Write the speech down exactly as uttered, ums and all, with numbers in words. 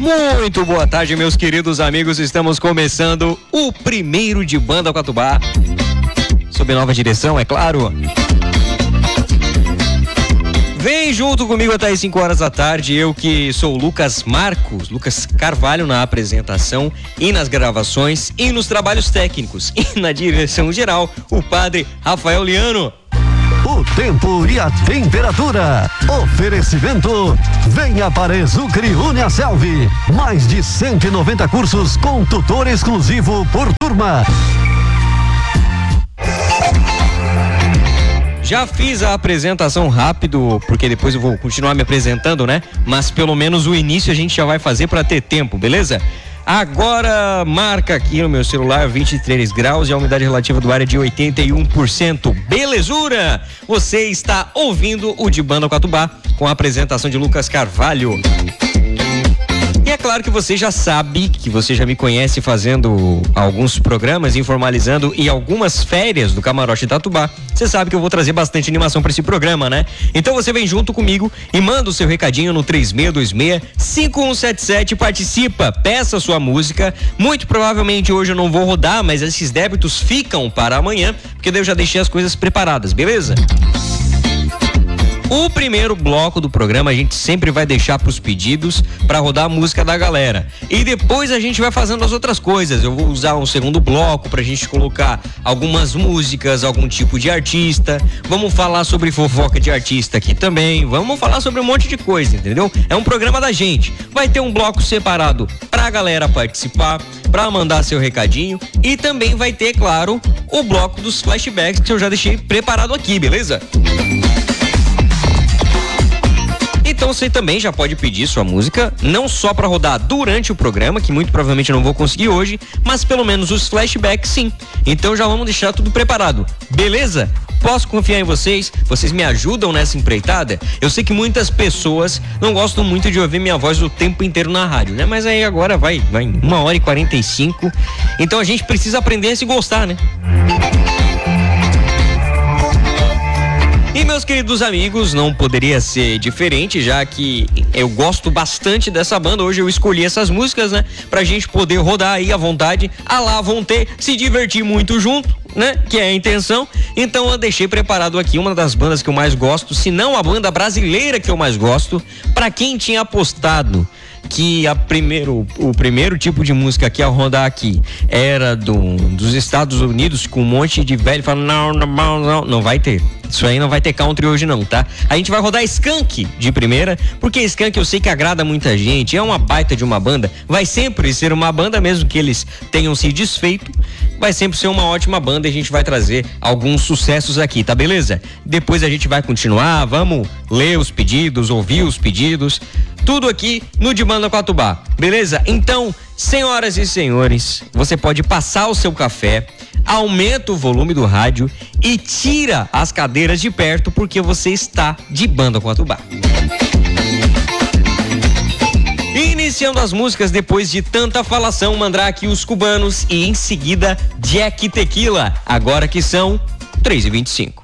Muito boa tarde, meus queridos amigos. Estamos começando o primeiro de Banda Coatubá. Sob nova direção, é claro. Vem junto comigo até as cinco horas da tarde. Eu que sou o Lucas Marcos, Lucas Carvalho na apresentação e nas gravações e nos trabalhos técnicos. E na direção geral, o padre Rafael Liano. O tempo e a temperatura. Oferecimento. Venha para Exucre Uniaselv. Mais de cento e noventa cursos com tutor exclusivo por turma. Já fiz a apresentação rápido, porque depois eu vou continuar me apresentando, né? Mas pelo menos o início a gente já vai fazer para ter tempo, beleza? Agora marca aqui no meu celular vinte e três graus e a umidade relativa do ar é de oitenta e um por cento. Belezura! Você está ouvindo o De Banda Coatubá com a apresentação de Lucas Carvalho. E é claro que você já sabe, que você já me conhece fazendo alguns programas, informalizando e algumas férias do Camarote Itatubá. Você sabe que eu vou trazer bastante animação para esse programa, né? Então você vem junto comigo e manda o seu recadinho no três seis dois seis, cinco um sete sete, participa, peça a sua música. Muito provavelmente hoje eu não vou rodar, mas esses débitos ficam para amanhã, porque daí eu já deixei as coisas preparadas, beleza? O primeiro bloco do programa a gente sempre vai deixar para os pedidos para rodar a música da galera. E depois a gente vai fazendo as outras coisas. Eu vou usar um segundo bloco pra gente colocar algumas músicas, algum tipo de artista. Vamos falar sobre fofoca de artista aqui também. Vamos falar sobre um monte de coisa, entendeu? É um programa da gente. Vai ter um bloco separado pra galera participar, pra mandar seu recadinho. E também vai ter, claro, o bloco dos flashbacks que eu já deixei preparado aqui, beleza? Então você também já pode pedir sua música, não só para rodar durante o programa, que muito provavelmente eu não vou conseguir hoje, mas pelo menos os flashbacks sim. Então já vamos deixar tudo preparado, beleza? Posso confiar em vocês? Vocês me ajudam nessa empreitada? Eu sei que muitas pessoas não gostam muito de ouvir minha voz o tempo inteiro na rádio, né? Mas aí agora vai, vai uma hora e quarenta e cinco, então a gente precisa aprender a se gostar, né? E meus queridos amigos, não poderia ser diferente, já que eu gosto bastante dessa banda. Hoje eu escolhi essas músicas, né? Pra gente poder rodar aí à vontade. Ah lá, vão ter, se divertir muito junto, né? Que é a intenção. Então eu deixei preparado aqui uma das bandas que eu mais gosto, se não a banda brasileira que eu mais gosto. Pra quem tinha apostado que a primeiro, o primeiro tipo de música que ia rodar aqui era do, dos Estados Unidos, com um monte de velho falando não, não, não, não vai ter. Isso aí não vai ter country hoje não, tá? A gente vai rodar Skank de primeira, porque Skank eu sei que agrada muita gente, é uma baita de uma banda, vai sempre ser uma banda, mesmo que eles tenham se desfeito, vai sempre ser uma ótima banda e a gente vai trazer alguns sucessos aqui, tá beleza? Depois a gente vai continuar, vamos ler os pedidos, ouvir os pedidos, tudo aqui no De Banda Coatubá, beleza? Então, senhoras e senhores, você pode passar o seu café, aumenta o volume do rádio e tira as cadeiras de perto, porque você está de Banda Coatubá. Iniciando as músicas depois de tanta falação, Mandrake e os Cubanos e em seguida Jack Tequila, agora que são três e vinte e cinco.